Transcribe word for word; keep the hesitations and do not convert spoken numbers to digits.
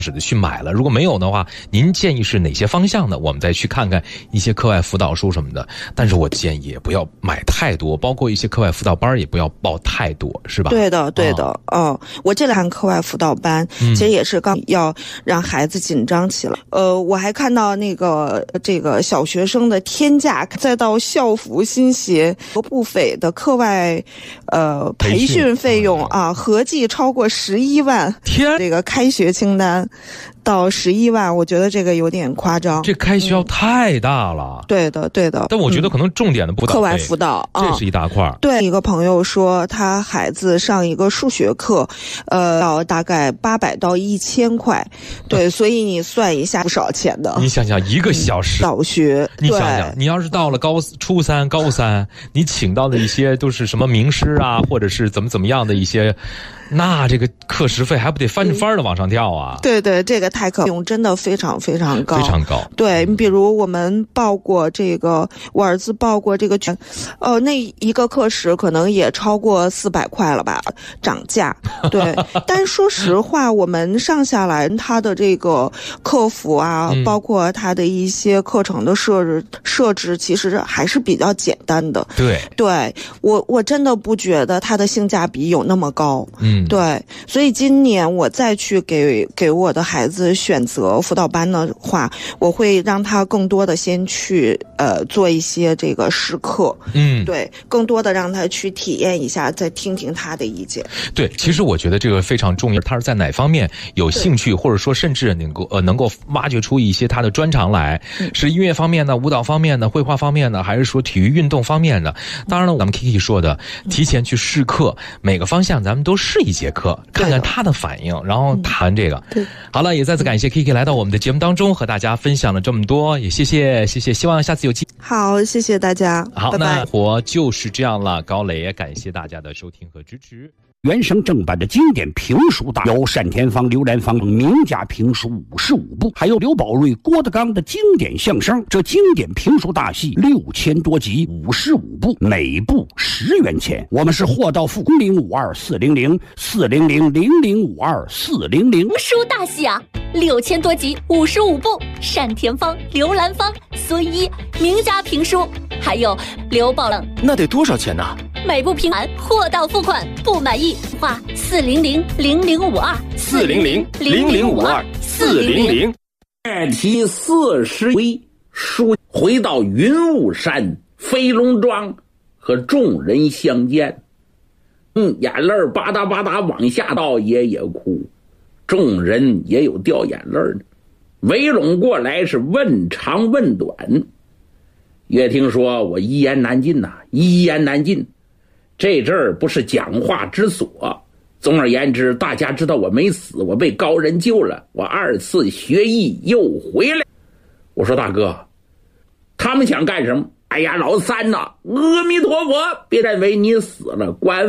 的去买了，如果没有的话，您建议是哪些方向呢？我们再去看看一些课外辅导书什么的。但是我建议也不要买太多，包括一些课外辅导班也不要报太多，是吧？ 对的，对的，嗯、哦，我这两课外辅导班、嗯、其实也是刚要让孩子紧张起来。呃，我还看到那个这个小学生的天价，再到校服、新鞋和不菲的课外呃培训费用啊，合计超过十一万。 天， 这个开学清单到十一万，我觉得这个有点夸张。 这开销太大了。 嗯、对的，对的。 但我觉得可能重点的辅导、嗯、 课外辅导， 这是一大块、 嗯。对，一个朋友说他孩子上一个数学课，呃，要大概八百到一千块。对，所以你算一下，不少钱的。 你想想，一个小时， 小学， 你想想，你要是到了高初三、高三，你请到的一些都是什么名师啊，或者是怎么怎么样的一些。那这个课时费还不得翻着番的往上跳啊？ 对对，这个太可用，真的非常非常高， 非常高。 对，你比如我们报过这个，我儿子报过这个全，呃，那一个课时可能也超过四百块了吧，涨价。对，但说实话，我们上下来他的这个课服啊，嗯、包括他的一些课程的设置设置，其实还是比较简单的。 对， 对我我真的不觉得它的性价比有那么高。 嗯。 对，所以今年我再去给给我的孩子选择辅导班的话，我会让他更多的先去呃做一些这个试课， 嗯， 对，更多的让他去体验一下，再听听他的意见。 对，其实我觉得这个非常重要，他是在哪方面有兴趣，或者说甚至能够呃能够挖掘出一些他的专长来，嗯、是音乐方面的、舞蹈方面的、绘画方面的，还是说体育运动方面的？当然了，咱们 Kiki 说的，提前去试课，每个方向咱们都试一节课，看看他的反应，然后谈这个。 对， 好了，也再次感谢 Kiki 来到我们的节目当中，和大家分享了这么多，也谢谢谢谢，希望下次有机会。 好，谢谢大家。 好， 拜拜。 那活就是这样了。高磊也感谢大家的收听和支持。 原声正版的经典评书大有单田芳、刘兰芳名家评书五十五部，还有刘宝瑞、郭德纲的经典相声。这经典评书大戏六千多集，五十五部，每部十元钱。我们是货到付零零五二四零零四零零零零五二四零零。 评书大戏啊，六千多集，五十五部，单田芳、刘兰芳、孙一名家评书，还有刘宝冷。 那得多少钱呢？ 每部评完货到付款，不满意话四零零零零五二四零零零零五二四零零。 二七四十回，书回到云雾山飞龙庄，和众人相见。嗯，眼泪吧嗒吧嗒往下倒，爷爷哭，众人也有掉眼泪的，围拢过来是问长问短。岳听说我一言难尽呐、啊，一言难尽。这阵儿不是讲话之所。总而言之，大家知道我没死，我被高人救了，我二次学艺又回来。我说大哥，他们想干什么？哎呀，老三呐，阿弥陀佛，别认为你死了，官